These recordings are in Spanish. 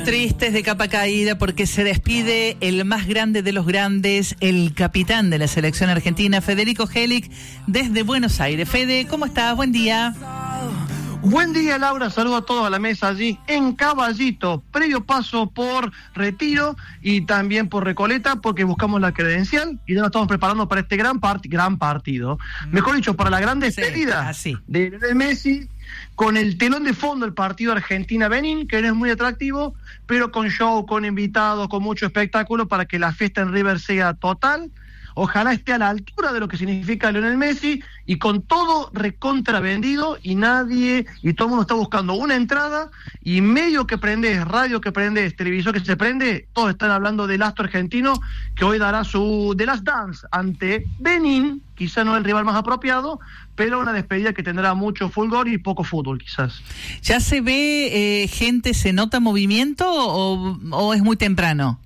tristes de capa caída porque se despide el más grande de los grandes, el capitán de la selección argentina, Federico Hellich, desde Buenos Aires. Fede, ¿cómo estás? Buen día. Buen día, Laura, saludo a todos a la mesa allí en Caballito, previo paso por Retiro y también por Recoleta, porque buscamos la credencial y ya nos estamos preparando para este gran partido. Mejor dicho, para la gran despedida de Lionel Messi, con el telón de fondo el partido Argentina-Benín, que no es muy atractivo, pero con show, con invitados, con mucho espectáculo para que la fiesta en River sea total. Ojalá esté a la altura de lo que significa Lionel Messi y con todo recontra vendido y todo el mundo está buscando una entrada y medio que prendes, radio que prendes, televisor que se prende, todos están hablando del astro argentino que hoy dará su The Last Dance ante Benín, quizá no el rival más apropiado, pero una despedida que tendrá mucho fulgor y poco fútbol quizás. ¿Ya se ve gente, se nota movimiento o es muy temprano?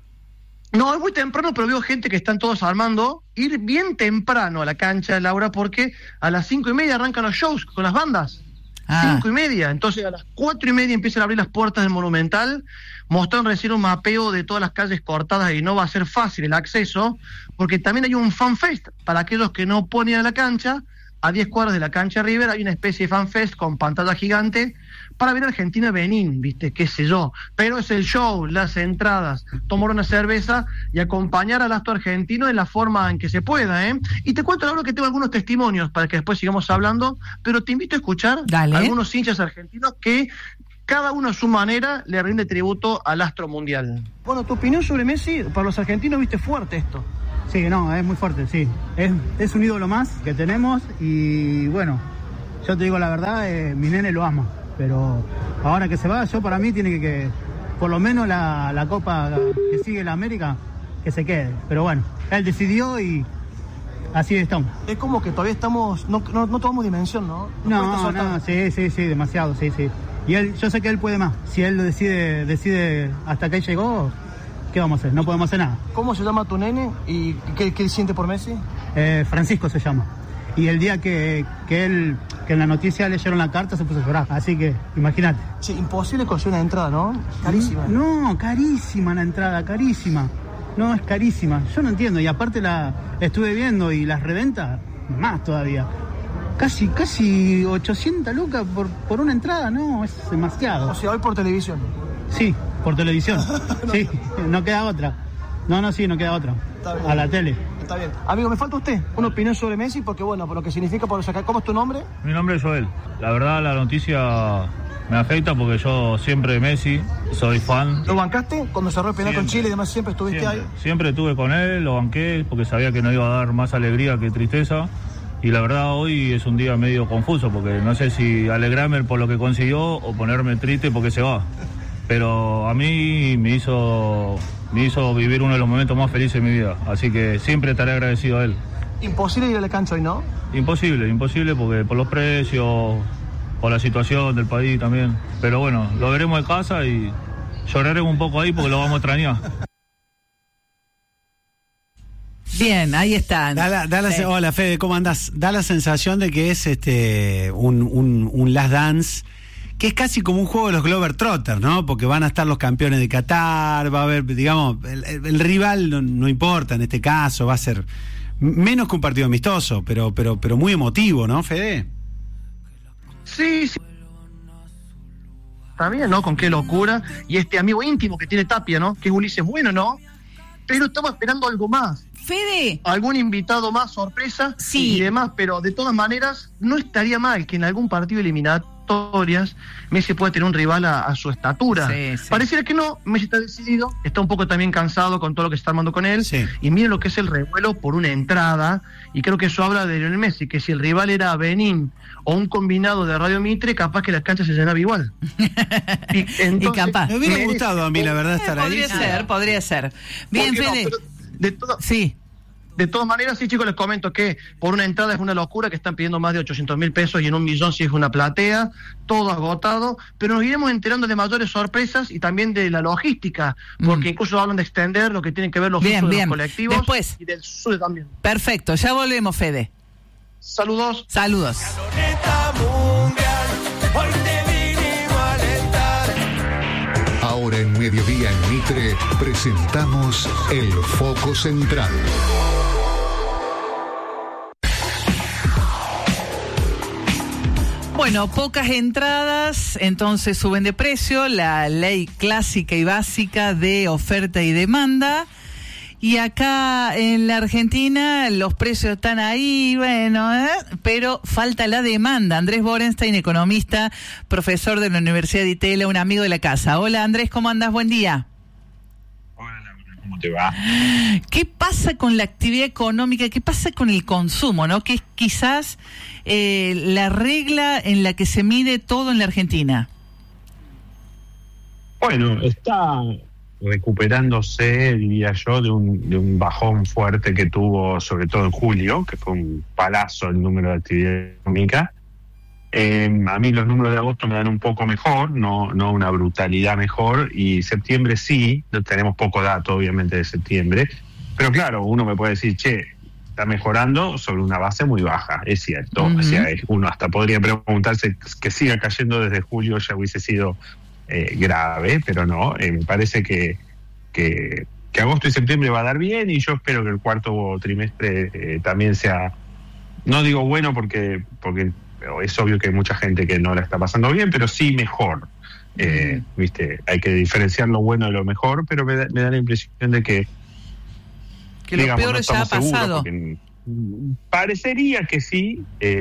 No, es muy temprano, pero veo gente que están todos armando, ir bien temprano a la cancha, Laura, porque a las 5:30 arrancan los shows con las bandas. 5:30, entonces a las 4:30 empiezan a abrir las puertas del Monumental. Mostraron recién un mapeo de todas las calles cortadas y no va a ser fácil el acceso, porque también hay un fanfest para aquellos que no pueden ir a la cancha. A 10 cuadras de la cancha River hay una especie de fanfest con pantalla gigante para ver Argentina-Benín, viste, qué sé yo, pero es el show, las entradas, tomar una cerveza y acompañar al astro argentino en la forma en que se pueda, ¿eh? Y te cuento ahora que tengo algunos testimonios para que después sigamos hablando, pero te invito a escuchar a algunos hinchas argentinos que cada uno a su manera le rinde tributo al astro mundial. Bueno, tu opinión sobre Messi, para los argentinos, viste fuerte esto. Sí, no, es muy fuerte, sí. Es un ídolo más que tenemos y bueno, yo te digo la verdad, mi nene lo ama. Pero ahora que se va, para mí tiene que por lo menos la copa que sigue la América, que se quede. Pero bueno, él decidió y así estamos. Es como que todavía estamos, no tomamos dimensión, ¿no? No, sí, demasiado, sí. Y yo sé que él puede más. Si él lo decide hasta que él llegó, ¿qué vamos a hacer? No podemos hacer nada. ¿Cómo se llama tu nene y qué siente por Messi? Francisco se llama. Y el día que en la noticia leyeron la carta se puso a llorar, así que imagínate. Sí, imposible conseguir una entrada, ¿no? Carísima. No, carísima la entrada, carísima. No, es carísima, yo no entiendo. Y aparte la estuve viendo y las reventas, más todavía. Casi 800 lucas por una entrada, no, es demasiado. O sea, hoy por televisión. Sí, por televisión, sí, no queda otra. No, sí, no queda otra. A la tele. Está bien. Amigo, me falta usted una opinión sobre Messi, porque bueno, por lo que significa por sacar. ¿Cómo es tu nombre? Mi nombre es Joel. La verdad, la noticia me afecta porque yo siempre Messi, soy fan. ¿Lo bancaste cuando cerró el penal con Chile y demás? ¿Siempre estuviste ahí? Siempre estuve con él, lo banqué porque sabía que no iba a dar más alegría que tristeza. Y la verdad, hoy es un día medio confuso porque no sé si alegrarme por lo que consiguió o ponerme triste porque se va. Pero a mí me hizo vivir uno de los momentos más felices de mi vida, así que siempre estaré agradecido a él. Imposible ir a la cancha hoy, ¿no? Imposible porque por los precios, por la situación del país también, pero bueno, lo veremos en casa y lloraremos un poco ahí porque lo vamos a extrañar. Bien, ahí están. Hola Fede, ¿cómo andás? Da la sensación de que es un Last Dance, que es casi como un juego de los Globetrotters, ¿no? Porque van a estar los campeones de Qatar, va a haber, digamos, el rival no importa en este caso, va a ser menos que un partido amistoso, pero muy emotivo, ¿no, Fede? Sí. También, ¿no? Con qué locura. Y este amigo íntimo que tiene Tapia, ¿no? Que es Ulises Bueno, ¿no? Pero estamos esperando algo más. Fede. Algún invitado más, sorpresa, y demás, pero de todas maneras no estaría mal que en algún partido eliminatorias Messi pueda tener un rival a su estatura. Sí. Pareciera que no, Messi está decidido, está un poco también cansado con todo lo que se está armando con él, y miren lo que es el revuelo por una entrada, y creo que eso habla de Lionel Messi, que si el rival era Benín o un combinado de Radio Mitre, capaz que las canchas se llenaba igual. Y capaz. Me hubiera gustado a mí, la verdad, estar ahí. Podría ser. Bien, Fede. De todas maneras, sí, chicos, les comento que por una entrada es una locura, que están pidiendo más de 800.000 pesos y en 1 millón si es una platea, todo agotado, pero nos iremos enterando de mayores sorpresas y también de la logística, porque incluso hablan de extender lo que tienen que ver los usos de los colectivos. Después, y del SUDE también. Perfecto, ya volvemos, Fede. Saludos. Ahora en Mediodía en Mitre presentamos El Foco Central. Bueno, pocas entradas, entonces suben de precio, la ley clásica y básica de oferta y demanda. Y acá en la Argentina los precios están ahí, bueno, pero falta la demanda. Andrés Borenstein, economista, profesor de la Universidad de Itela, un amigo de la casa. Hola Andrés, ¿cómo andás? Buen día. Hola, ¿cómo te va? ¿Qué pasa con la actividad económica? ¿Qué pasa con el consumo, no? Que es quizás la regla en la que se mide todo en la Argentina. Bueno, está recuperándose, diría yo, de un bajón fuerte que tuvo, sobre todo en julio, que fue un palazo el número de actividad económica. A mí los números de agosto me dan un poco mejor, no una brutalidad mejor, y septiembre sí, tenemos poco dato obviamente de septiembre, pero claro, uno me puede decir, está mejorando sobre una base muy baja, es cierto. Uh-huh. O sea, uno hasta podría preguntarse que siga cayendo desde julio, ya hubiese sido grave, pero no, me parece que agosto y septiembre va a dar bien, y yo espero que el cuarto trimestre también sea, no digo bueno porque es obvio que hay mucha gente que no la está pasando bien, pero sí mejor. Viste, hay que diferenciar lo bueno de lo mejor, pero me da la impresión de que lo peor ya ha pasado. Parecería que sí,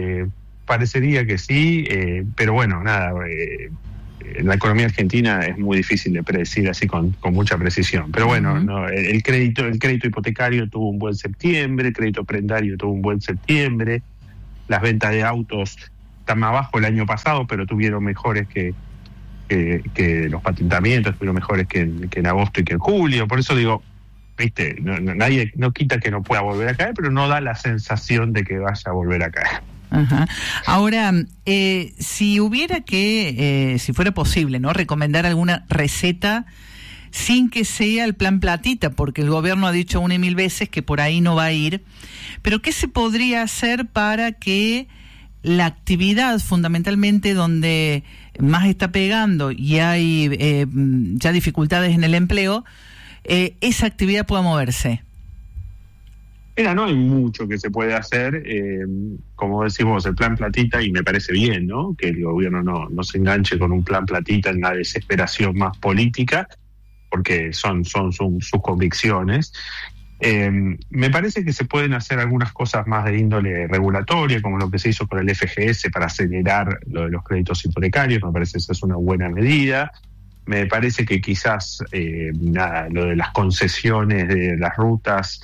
pero bueno, nada, la economía argentina es muy difícil de predecir así con mucha precisión. Pero bueno, no, el crédito hipotecario tuvo un buen septiembre, el crédito prendario tuvo un buen septiembre, las ventas de autos están más bajo el año pasado, pero tuvieron mejores que los patentamientos, tuvieron mejores que en agosto y que en julio. Por eso digo, viste, nadie no quita que no pueda volver a caer, pero no da la sensación de que vaya a volver a caer. Ajá. Ahora, si hubiera si fuera posible, ¿no?, recomendar alguna receta sin que sea el plan platita, porque el gobierno ha dicho 1 y 1000 veces que por ahí no va a ir, pero ¿qué se podría hacer para que la actividad, fundamentalmente donde más está pegando y hay ya dificultades en el empleo, esa actividad pueda moverse? Mira, no hay mucho que se puede hacer, como decís vos, el plan platita, y me parece bien, ¿no?, que el gobierno no se enganche con un plan platita en la desesperación más política, porque son sus convicciones. Me parece que se pueden hacer algunas cosas más de índole regulatoria, como lo que se hizo con el FGS para acelerar lo de los créditos hipotecarios. Me parece que esa es una buena medida. Me parece que quizás lo de las concesiones de las rutas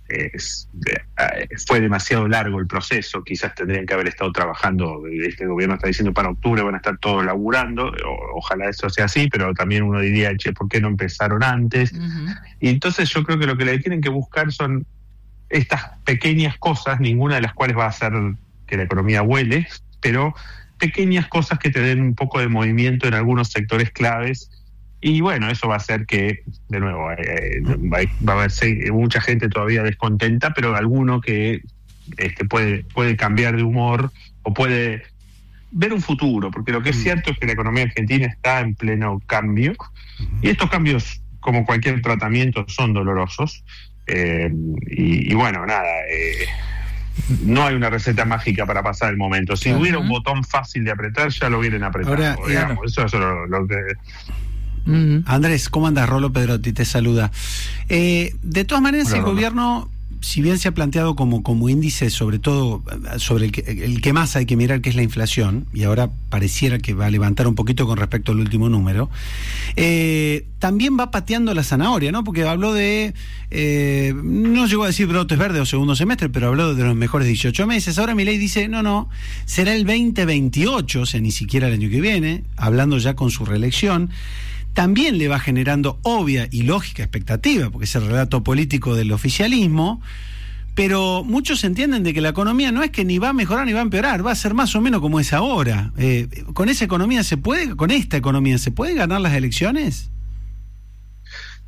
fue demasiado largo el proceso. Quizás tendrían que haber estado trabajando. Este gobierno está diciendo para octubre van a estar todos laburando, ojalá eso sea así, pero también uno diría, ¿por qué no empezaron antes? Uh-huh. Y entonces yo creo que lo que le tienen que buscar son estas pequeñas cosas, ninguna de las cuales va a hacer que la economía vuele, pero pequeñas cosas que te den un poco de movimiento en algunos sectores claves. Y bueno, eso va a hacer que, de nuevo, va a haber mucha gente todavía descontenta, pero alguno que puede cambiar de humor o puede ver un futuro, porque lo que es cierto es que la economía argentina está en pleno cambio, y estos cambios, como cualquier tratamiento, son dolorosos. Y bueno, nada, no hay una receta mágica para pasar el momento. Si hubiera un botón fácil de apretar, ya lo hubieran apretado. Ahora, digamos. Eso es lo que... Andrés, ¿cómo andas? Rolo Pedrotti te saluda. De todas maneras, el gobierno, si bien se ha planteado como índice, sobre todo sobre el que más hay que mirar, que es la inflación, y ahora pareciera que va a levantar un poquito con respecto al último número, también va pateando la zanahoria, ¿no? Porque habló de, no llegó a decir brotes verdes o segundo semestre, pero habló de los mejores 18 meses. Ahora Milei dice, no, será el 2028, o sea, ni siquiera el año que viene, hablando ya con su reelección. También le va generando obvia y lógica expectativa, porque es el relato político del oficialismo, pero muchos entienden de que la economía no es que ni va a mejorar ni va a empeorar, va a ser más o menos como es ahora. ¿Con esta economía se puede ganar las elecciones?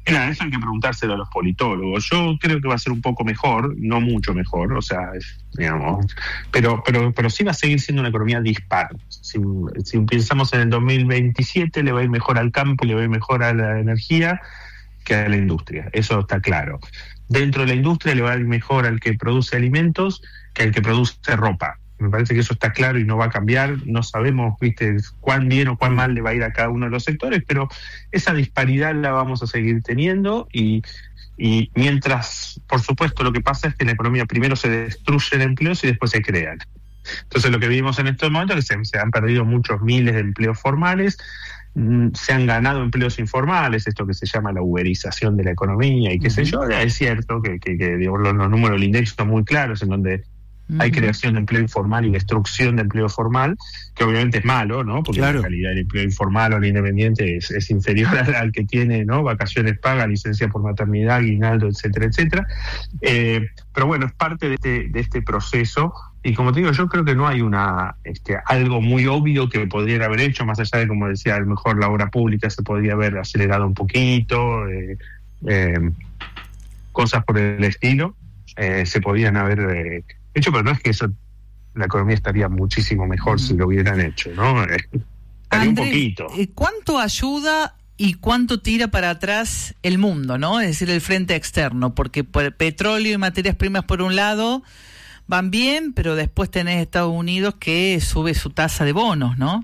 Eso hay que preguntárselo a los politólogos. Yo creo que va a ser un poco mejor, no mucho mejor, o sea, digamos, pero sí va a seguir siendo una economía dispar. Si pensamos en el 2027, le va a ir mejor al campo, le va a ir mejor a la energía que a la industria, eso está claro. Dentro de la industria le va a ir mejor al que produce alimentos que al que produce ropa. Me parece que eso está claro y no va a cambiar. No sabemos, cuán bien o cuán mal le va a ir a cada uno de los sectores, pero esa disparidad la vamos a seguir teniendo y mientras, por supuesto, lo que pasa es que en la economía primero se destruyen empleos y después se crean. Entonces lo que vivimos en estos momentos es que se han perdido muchos miles de empleos formales, se han ganado empleos informales, esto que se llama la uberización de la economía y qué sé yo. Es cierto que digamos, los números del INDEX son muy claros, en donde hay creación de empleo informal y destrucción de empleo formal, que obviamente es malo, ¿no? Porque la calidad del empleo informal o el independiente es inferior al que tiene, ¿no? Vacaciones pagas, licencia por maternidad, aguinaldo, etcétera, etcétera. Pero bueno, es parte de este proceso. Y como te digo, yo creo que no hay algo muy obvio que podrían haber hecho, más allá de, como decía, a lo mejor la obra pública se podría haber acelerado un poquito, cosas por el estilo, se podían haber hecho, pero no es que eso, la economía estaría muchísimo mejor si lo hubieran hecho, ¿no? Estaría Andrés, un poquito. ¿Cuánto ayuda y cuánto tira para atrás el mundo, ¿no? Es decir, el frente externo, porque petróleo y materias primas por un lado van bien, pero después tenés Estados Unidos que sube su tasa de bonos, ¿no?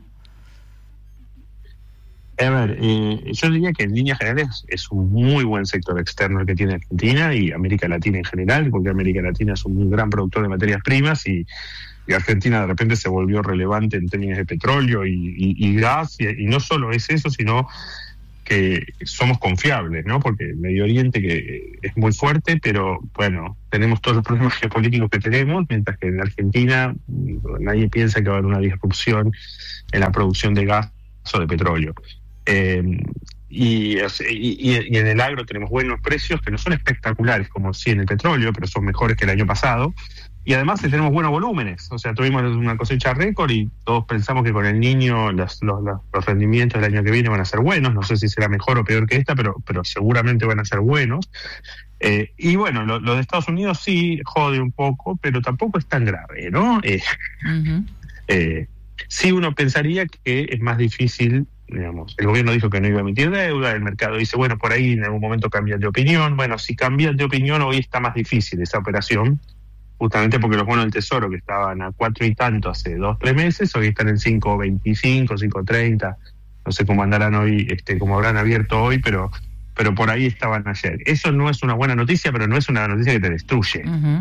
A ver, yo diría que en líneas generales es un muy buen sector externo el que tiene Argentina y América Latina en general, porque América Latina es un gran productor de materias primas y Argentina de repente se volvió relevante en términos de petróleo y gas, y no solo es eso, sino que somos confiables, ¿no? Porque el Medio Oriente que es muy fuerte, pero bueno, tenemos todos los problemas geopolíticos que tenemos, mientras que en Argentina nadie piensa que va a haber una disrupción en la producción de gas o de petróleo. Y en el agro tenemos buenos precios que no son espectaculares como sí en el petróleo, pero son mejores que el año pasado. Y además tenemos buenos volúmenes, o sea, tuvimos una cosecha récord y todos pensamos que con el Niño los rendimientos del año que viene van a ser buenos. No sé si será mejor o peor que esta, pero seguramente van a ser buenos. Y bueno, lo de Estados Unidos sí jode un poco, pero tampoco es tan grave, ¿no? Sí, uno pensaría que es más difícil, digamos, el gobierno dijo que no iba a emitir deuda, el mercado dice, bueno, por ahí en algún momento cambian de opinión. Bueno, si cambian de opinión, hoy está más difícil esa operación, justamente porque los bonos del Tesoro que estaban a 4 y tanto hace 2-3 meses, hoy están en 5.25, 5.30, no sé cómo andarán hoy, cómo habrán abierto hoy, pero por ahí estaban ayer. Eso no es una buena noticia, pero no es una noticia que te destruye.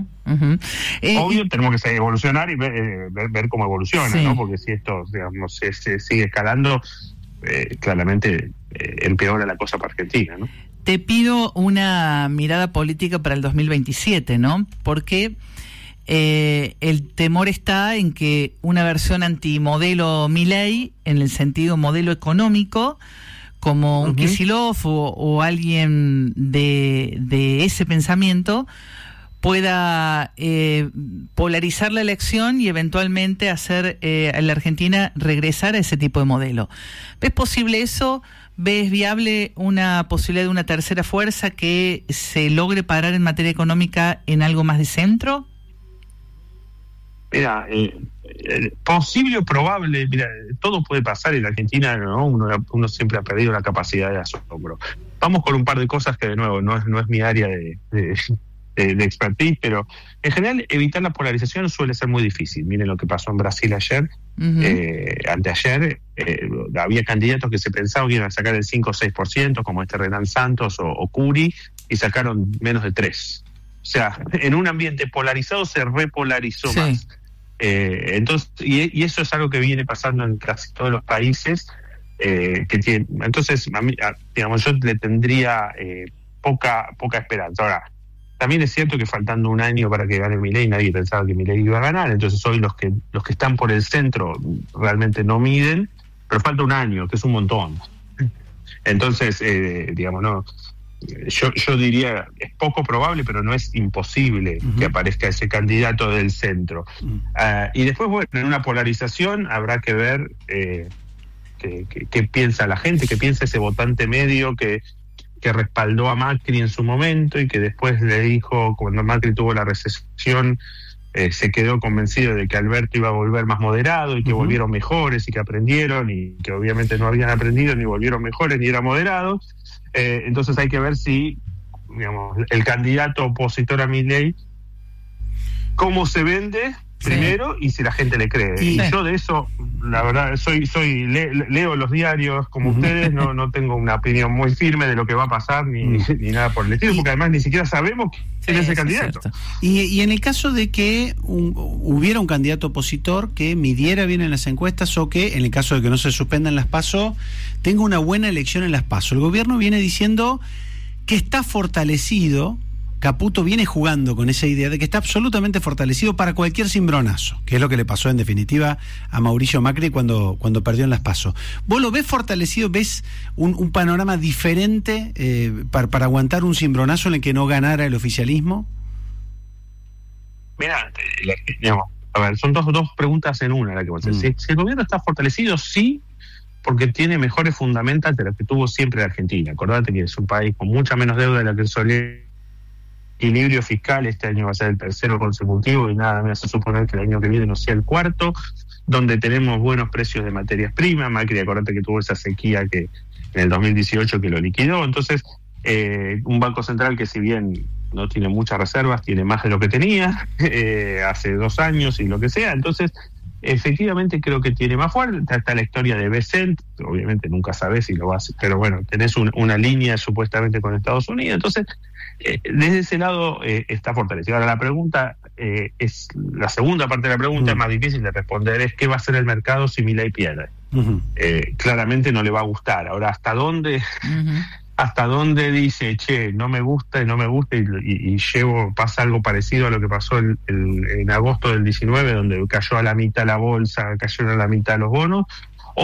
Obvio, tenemos que evolucionar y ver cómo evoluciona, sí, ¿no? Porque si esto, digamos, se sigue escalando, claramente empeora la cosa para Argentina, ¿no? Te pido una mirada política para el 2027, ¿no? Porque el temor está en que una versión antimodelo Milei, en el sentido modelo económico, como un Kicillof o alguien de ese pensamiento, pueda polarizar la elección y eventualmente hacer a la Argentina regresar a ese tipo de modelo. ¿Ves posible eso? ¿Ves viable una posibilidad de una tercera fuerza que se logre parar en materia económica en algo más de centro? Mira, posible o probable, mira, todo puede pasar en la Argentina, ¿no? Uno siempre ha perdido la capacidad de asombro. Vamos con un par de cosas que de nuevo no es mi área de expertise, pero en general evitar la polarización suele ser muy difícil. Miren lo que pasó en Brasil ayer, anteayer, había candidatos que se pensaban que iban a sacar el 5 o 6%, como Renan Santos o Curi, y sacaron menos de 3%. O sea, en un ambiente polarizado se repolarizó más. Entonces, y eso es algo que viene pasando en casi todos los países que tienen. Entonces, digamos, yo le tendría poca esperanza. Ahora, también es cierto que faltando un año para que gane Milei, nadie pensaba que Milei iba a ganar, entonces hoy los que están por el centro realmente no miden, pero falta un año, que es un montón. Entonces, digamos, no, yo diría, es poco probable, pero no es imposible que aparezca ese candidato del centro. Y después, bueno, en una polarización habrá que ver qué piensa la gente, qué piensa ese votante medio que que respaldó a Macri en su momento y que después le dijo, cuando Macri tuvo la recesión, se quedó convencido de que Alberto iba a volver más moderado y que volvieron mejores y que aprendieron y que obviamente no habían aprendido ni volvieron mejores ni eran moderados. Entonces hay que ver si, digamos, el candidato opositor a Milei, cómo se vende primero y si la gente le cree. Y yo de eso, la verdad, leo los diarios como ustedes, no tengo una opinión muy firme de lo que va a pasar ni nada por el estilo, porque además ni siquiera sabemos quién es ese candidato. Y en el caso de que hubiera un candidato opositor que midiera bien en las encuestas o que, en el caso de que no se suspendan las PASO, tenga una buena elección en las PASO. El gobierno viene diciendo que está fortalecido. Caputo viene jugando con esa idea de que está absolutamente fortalecido para cualquier cimbronazo, que es lo que le pasó en definitiva a Mauricio Macri cuando perdió en las PASO. ¿Vos lo ves fortalecido? ¿Ves un panorama diferente para aguantar un cimbronazo en el que no ganara el oficialismo? Mira, a ver, son dos preguntas en una la que vos decís. Si el gobierno está fortalecido, sí, porque tiene mejores fundamentos de los que tuvo siempre la Argentina. Acordate que es un país con mucha menos deuda de la que solía. Equilibrio fiscal, este año va a ser el tercero consecutivo y nada me hace suponer que el año que viene no sea el cuarto, donde tenemos buenos precios de materias primas. Macri, acordate que tuvo esa sequía que en el 2018 que lo liquidó. Entonces, un Banco Central que si bien no tiene muchas reservas, tiene más de lo que tenía hace 2 años y lo que sea. Entonces, efectivamente creo que tiene más fuerza. Está la historia de Bessent, obviamente nunca sabes si lo va a hacer, pero bueno, tenés una línea supuestamente con Estados Unidos. Entonces, desde ese lado está fortalecido. Ahora la pregunta es, la segunda parte de la pregunta es más difícil de responder, es ¿qué va a hacer el mercado si Milei pierde? Claramente no le va a gustar. Ahora, ¿hasta dónde dice, che, no me gusta y pasa algo parecido a lo que pasó en agosto del 19, donde cayó a la mitad la bolsa, cayeron a la mitad los bonos?